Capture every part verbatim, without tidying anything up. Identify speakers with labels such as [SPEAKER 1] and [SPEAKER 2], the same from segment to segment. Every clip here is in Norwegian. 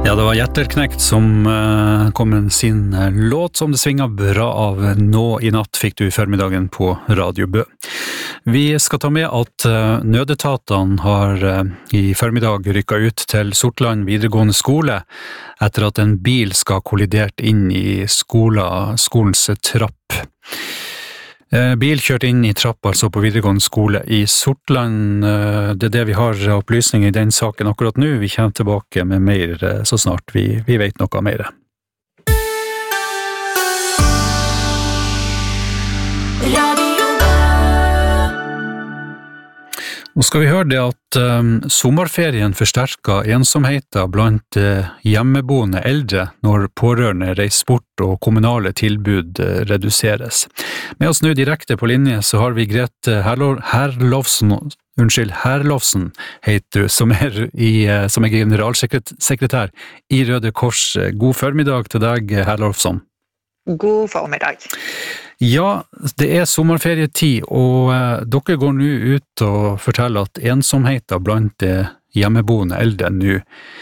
[SPEAKER 1] Ja, det var Hjerterknekt som uh, kom med sin uh, låt som det svinger bra av. Nå i natt fikk du i formiddagen på Radio Bø. Vi skal ta med at uh, nødetatene har uh, i formiddag rykket ut til Sortland videregående skole etter at en bil skal kollidert inn i skolen, skolens trapp. Bil kjørt inn i trapp altså på videregående skole i Sortland. Det er det vi har opplysning i den saken akkurat nå. Vi kommer tilbake med mer så snart vi, vi vet noe mer. Nå skal vi høre det at um, sommerferien forsterker ensomheten blant uh, hjemmeboende eldre når pårørende reiser bort og kommunale tilbud uh, reduseres. Med oss nå direkte på linje så har vi Grete Herlovsen, unnskyld, Herlovsen heter du, som er, i, uh, som er generalsekretær i Røde Kors. God formiddag til deg, Herlovsen.
[SPEAKER 2] God formiddag.
[SPEAKER 1] Ja, det er sommerferietid, og eh, dere går nå ut og forteller at ensomheten blant eh, hjemmeboende eldre nå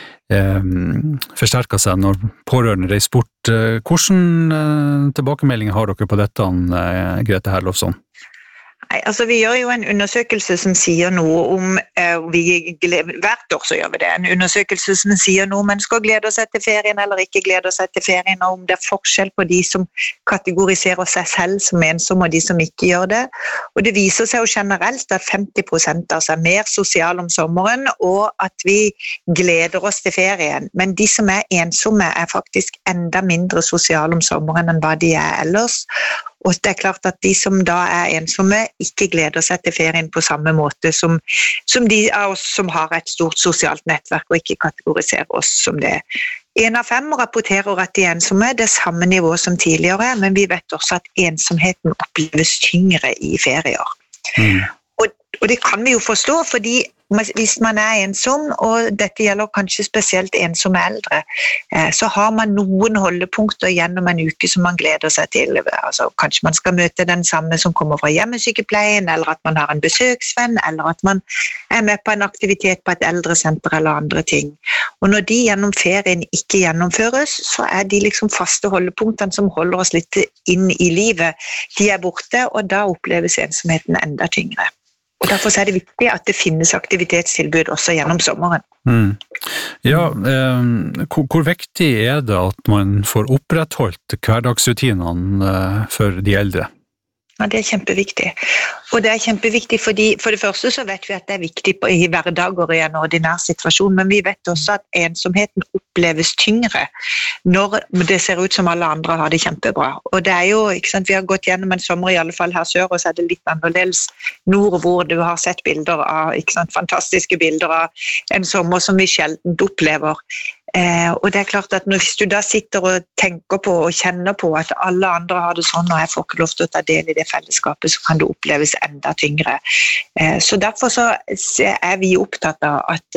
[SPEAKER 1] eh, forsterker seg når pårørende reiser bort. Eh, hvordan eh, tilbakemeldinger har dere på dette, eh, Grete Herlovsen?
[SPEAKER 2] Nei, altså vi gjør jo en undersøkelse som sier noe om, eh, vi gleder, hvert år så gjør vi det, en undersøkelse som sier noe om mennesker gleder seg til ferien eller ikke gleder seg til ferien, og om det er forskjell på de som kategoriserer seg selv som ensomme og de som ikke gjør det. Og det viser seg jo generelt at femti prosent av oss er mer sosiale om sommeren, og at vi gleder oss til ferien. Men de som er ensomme er faktisk enda mindre sosiale om sommeren enn hva de er ellers. Og det er klart at de som da er ensomme ikke gleder seg til ferien på samme måte som, som de av oss som har et stort sosialt nettverk og ikke kategoriserer oss som det. En av fem rapporterer at de er ensomme, det er samme nivå som tidligere, men vi vet også at ensomheten oppleves tyngre i ferier. Mm. Og, og det kan vi jo forstå, fordi hvis man er ensom, og dette gjelder kanskje spesielt ensomme eldre, så har man noen holdepunkter gjennom en uke som man gleder seg til. Altså, kanskje man skal møte den samme som kommer fra hjemmesykepleien, eller at man har en besøksvenn, eller at man er med på en aktivitet på et eldresenter eller andre ting. Og når de gjennom ferien ikke gjennomføres, så er de liksom faste holdepunktene som holder oss litt inn i livet. De er borte, og da oppleves ensomheten enda tyngre. Og derfor er det viktig at det finnes aktivitetstilbud også gjennom sommeren.
[SPEAKER 1] Mm. Ja, eh, hvor, hvor viktig er det at man får opprettholdt hverdagsrutinene eh, for de eldre?
[SPEAKER 2] Ja, det er kjempeviktig. Og det er kjempeviktig fordi for det første så vet vi at det er viktig på, i hverdager og i en ordinær situasjon, men vi vet også at ensomheten oppleves tyngre når det ser ut som alle andre har det kjempebra. Og det er jo, ikke sant, vi har gått gjennom en sommer i alle fall her sør, og så er det litt annerledes nord hvor du har sett bilder av, ikke sant, fantastiske bilder av en sommer som vi sjelden opplever. Eh, og det er klart at når, hvis du da sitter og tenker på og kjenner på at alle andre har det sånn, og jeg får ikke lov til å ta del i det fellesskapet, så kan det oppleves enda tyngre. Eh, så derfor så er vi opptatt av at,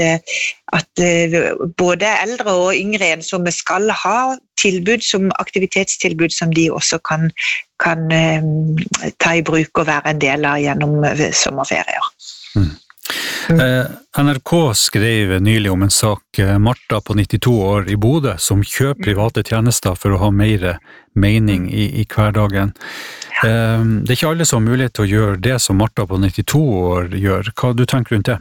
[SPEAKER 2] at både eldre og yngre ensomme skal ha tilbud som aktivitetstilbud som de også kan, kan um, ta i bruk og være en del av gjennom sommerferier.
[SPEAKER 1] Mm. Eh, N R K skrev nylig om en sak, Martha på nittito år i Bodø som kjøper private tjenester for å ha mer mening i, i hverdagen. Eh, det er ikke alle som har mulighet til å gjøre det som Martha på nittito år gjør. Hva du tenker rundt det?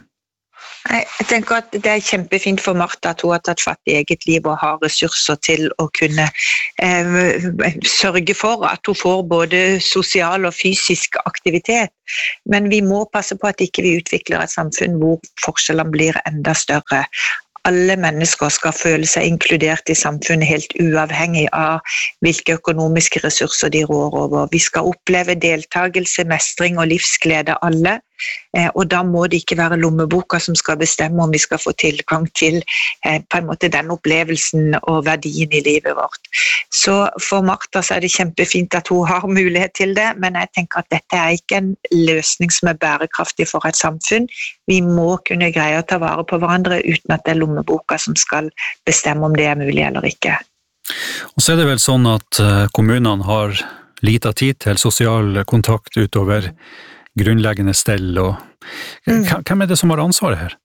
[SPEAKER 2] Jeg tenker at det er kjempefint for Martha at hun har tatt fatt i eget liv og har ressurser til å kunne eh, sørge for at hun får både sosial og fysisk aktivitet. Men vi må passe på at ikke vi utvikler et samfunn hvor forskjellene blir enda større. Alle mennesker skal føle seg inkludert i samfunnet helt uavhengig av hvilke økonomiske ressurser de rår over. Vi skal oppleve deltagelse, mestring og livsglede alle, og da må det ikke være lommeboka som skal bestemme om vi skal få tilgang til på en måte den opplevelsen og verdien i livet vårt. Så for Martha så er det kjempefint at hun har mulighet til det, men jeg tenker at dette er ikke en løsning som er bærekraftig for et samfunn. Vi må kunne greie å ta vare på hverandre uten at det er lommeboka som skal bestemme om det er mulig eller ikke.
[SPEAKER 1] Og så er det vel sånn at kommunene har lite tid til sosial kontakt utover grunnleggende stell, og hvem er det som har ansvaret her?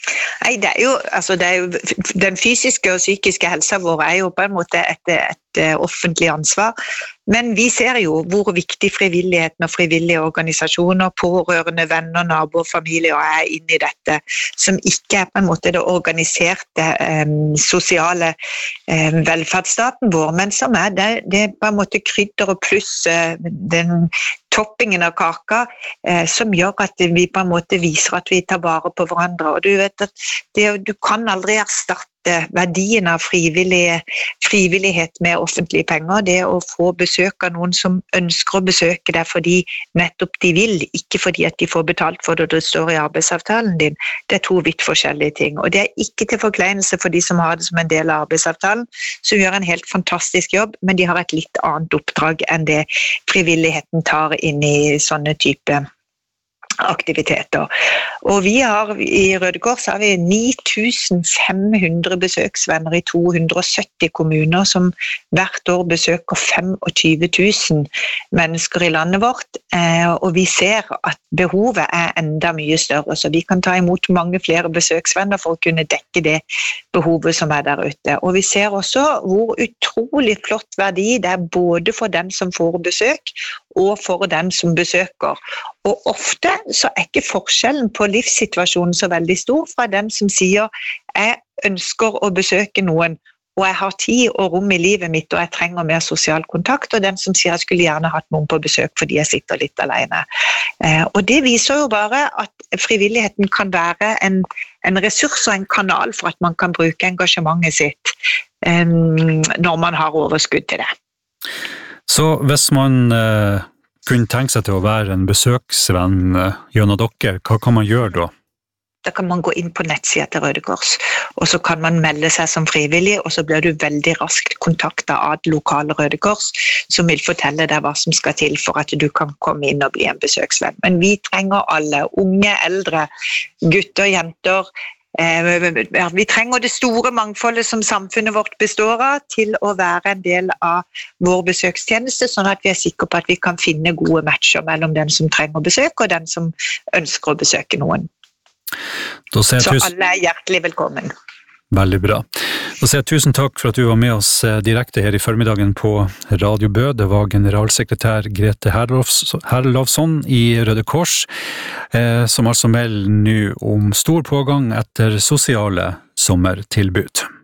[SPEAKER 2] Nei, det er jo, altså det er jo, den fysiske og psykiske helsa vår er jo på en måte et, et offentlig ansvar, men vi ser jo hvor viktig frivilligheten og frivillige organisasjoner, pårørende, venner, naboer, familier er inn i dette, som ikke er på en måte det organiserte eh, sosiale eh, velferdsstaten vår, men som er det, det er på en måte krydder og pluss eh, den toppingen av kaka, eh, som gjør at vi på en måte viser at vi tar vare på hverandre. Og du vet at det, du kan aldri erstatte verdien av frivillig, frivillighet med offentlige penger. Det å få besøk av noen som ønsker å besøke deg fordi nettopp de vil, ikke fordi at de får betalt for det og det står i arbeidsavtalen din. Det er to vidt forskjellige ting. Og det er ikke til forkleinelse for de som har det som en del av arbeidsavtalen, som gjør en helt fantastisk jobb, men de har et litt annet oppdrag enn det frivilligheten tar inn i sånne type aktiviteter. Og vi har i Røde Kors har vi ni tusen fem hundre besøksvenner i to hundre og sytti kommuner som hvert år besøker tjuefem tusen mennesker i landet vårt, og vi ser at behovet er enda mye større, så vi kan ta imot mange flere besøksvenner for å kunne dekke det behovet som er der ute. Og vi ser også hvor utrolig flott verdi det er både for dem som får besøk og for dem som besøker. Og ofte så er ikke forskjellen på livssituasjonen så veldig stor fra dem som sier jeg ønsker å besøke noen, og jeg har tid og rom i livet mitt, og jeg trenger mer sosial kontakt, og dem som sier jeg skulle gjerne hatt noen på besøk fordi jeg sitter litt alene. Og det viser jo bare at frivilligheten kan være en, en ressurs og en kanal for at man kan bruke engasjementet sitt når man har overskudd til det.
[SPEAKER 1] Så hvis man eh, kunne tenke seg til å være en besøksvenn eh, gjennom dere, hva kan man gjøre da?
[SPEAKER 2] Da kan man gå inn på nettsida til Røde Kors, og så kan man melde seg som frivillig, og så blir du veldig raskt kontaktet av det lokale Røde Kors, som vil fortelle deg hva som skal til for at du kan komme inn og bli en besøksvenn. Men vi trenger alle, unge, eldre, gutter, jenter. Vi trenger det store mangfoldet som samfunnet vårt består av til å være en del av vår besøkstjeneste, sånn at vi er sikre på at vi kan finne gode matcher mellom den som trenger besøk og den som ønsker å besøke noen. Så alle er hjertelig velkommen.
[SPEAKER 1] Veldig bra. Da sier jeg tusen takk for at du var med oss direkte her i formiddagen på Radio Bø. Det var generalsekretær Grete Herlovsson i Røde Kors, eh, som altså melder nå om stor pågang etter sosiale sommertilbud.